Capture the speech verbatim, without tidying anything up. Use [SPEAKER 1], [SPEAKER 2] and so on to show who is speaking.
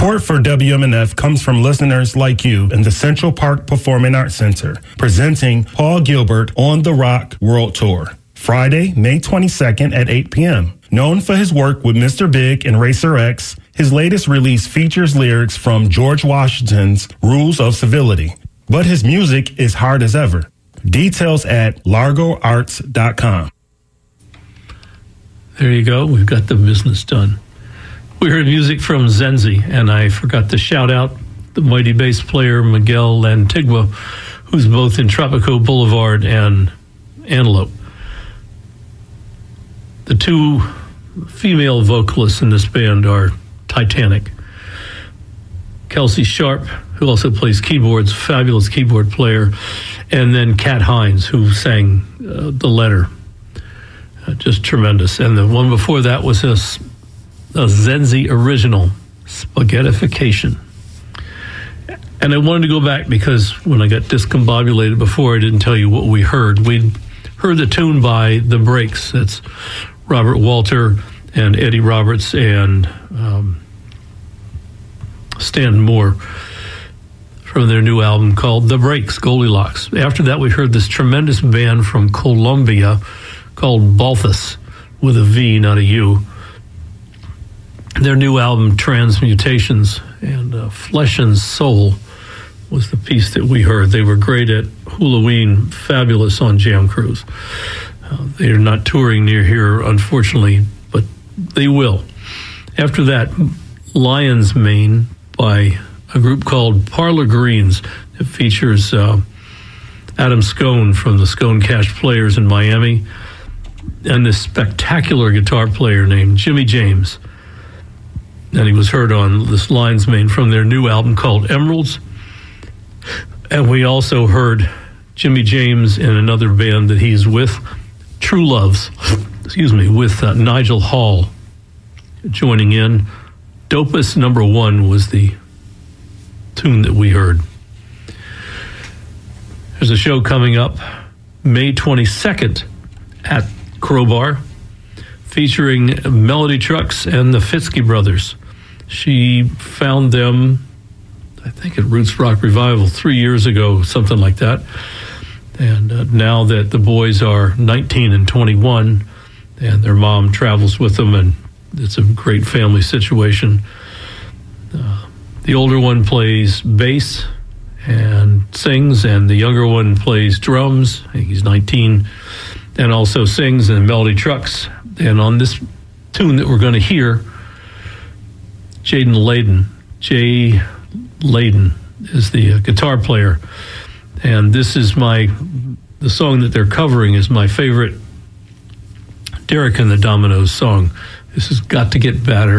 [SPEAKER 1] Support for W M N F comes from listeners like you in the Central Park Performing Arts Center, presenting Paul Gilbert on the Rock World Tour, Friday, May twenty-second at eight p.m. Known for his work with Mister Big and Racer X, his latest release features lyrics from George Washington's Rules of Civility. But his music is hard as ever. Details at largo arts dot com.
[SPEAKER 2] There you go. We've got the business done. We heard music from Zenzi, and I forgot to shout out the mighty bass player Miguel Lantigua, who's both in Tropico Boulevard and Antelope. The two female vocalists in this band are Titanic. Kelsey Sharp, who also plays keyboards, fabulous keyboard player, and then Kat Hines, who sang uh, The Letter. Uh, just tremendous. And the one before that was a, a Zenzi original, Spaghettification. And I wanted to go back because when I got discombobulated before, I didn't tell you what we heard. We heard the tune by The Breaks. That's Robert Walter and Eddie Roberts and um, Stan Moore from their new album called The Breaks, Goldilocks. After that, we heard this tremendous band from Colombia called Balthus, with a V, not a U. Their new album, Transmutations, and uh, Flesh and Soul was the piece that we heard. They were great at Halloween, fabulous on Jam Cruise. Uh, they are not touring near here, unfortunately, but they will. After that, Lion's Mane by a group called Parlor Greens. It features uh, Adam Scone from the Scone Cash Players in Miami and this spectacular guitar player named Jimmy James. And he was heard on this Lion's Mane from their new album called Emeralds. And we also heard Jimmy James in another band that he's with, True Loves, excuse me, with uh, Nigel Hall joining in. Dopest Number One was the tune that we heard. There's a show coming up May twenty-second at Crowbar featuring Melody Trucks and the Fitzky Brothers. She found them, I think, at Roots Rock Revival three years ago, something like that. And uh, now that the boys are nineteen and twenty-one, and their mom travels with them, and it's a great family situation. Uh, the older one plays bass and sings, and the younger one plays drums. I think he's nineteen, and also sings in Melody Trucks. And on this tune that we're going to hear, Jaden Layden, Jay Layden is the uh, guitar player. And this is my, the song that they're covering is my favorite Derek and the Dominoes song. This has Got to Get Better.